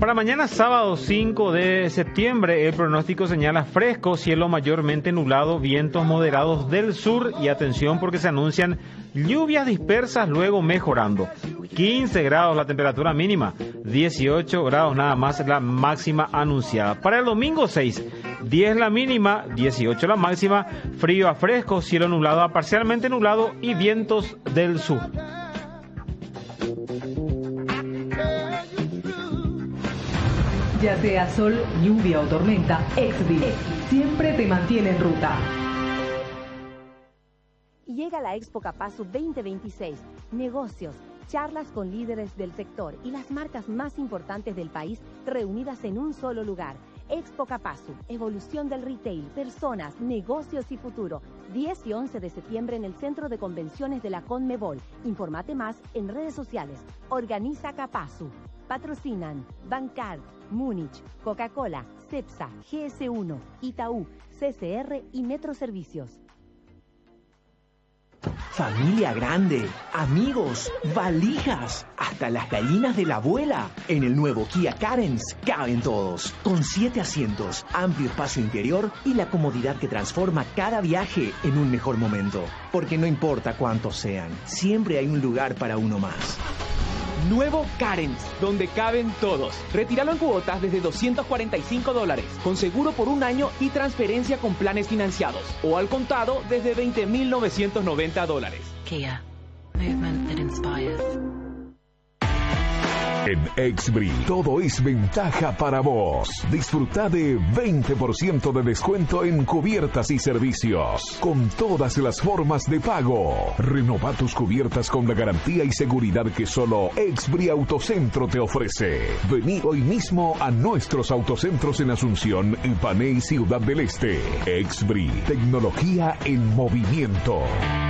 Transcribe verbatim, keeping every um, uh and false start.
Para mañana sábado cinco de septiembre, el pronóstico señala fresco, cielo mayormente nublado, vientos moderados del sur y atención porque se anuncian lluvias dispersas luego mejorando. quince grados la temperatura mínima, dieciocho grados nada más la máxima anunciada. Para el domingo seis, diez la mínima, dieciocho la máxima, frío a fresco, cielo nublado a parcialmente nublado y vientos del sur. Ya sea sol, lluvia o tormenta, Exbil siempre te mantiene en ruta. Llega la Expo Capasu veinte veintiséis. Negocios, charlas con líderes del sector y las marcas más importantes del país reunidas en un solo lugar. Expo Capasu, evolución del retail, personas, negocios y futuro. diez y once de septiembre en el Centro de Convenciones de la Conmebol. Informate más en redes sociales. Organiza Capasu. Patrocinan Bancar, Múnich, Coca-Cola, Cepsa, G S uno, Itaú, C C R y Metro Servicios. Familia grande, amigos, valijas, hasta las gallinas de la abuela. En el nuevo Kia Carens caben todos, con siete asientos, amplio espacio interior y la comodidad que transforma cada viaje en un mejor momento. Porque no importa cuántos sean, siempre hay un lugar para uno más. Nuevo Carens, donde caben todos. Retíralo en cuotas desde doscientos cuarenta y cinco dólares, con seguro por un año y transferencia con planes financiados. O al contado desde veinte mil novecientos noventa dólares. Kia. Movement that inspires. En Exbil todo es ventaja para vos. Disfruta de veinte por ciento de descuento en cubiertas y servicios, con todas las formas de pago. Renova tus cubiertas con la garantía y seguridad que solo Exbil Autocentro te ofrece. Vení hoy mismo a nuestros autocentros en Asunción, Ipané y Ciudad del Este. Exbil, tecnología en movimiento.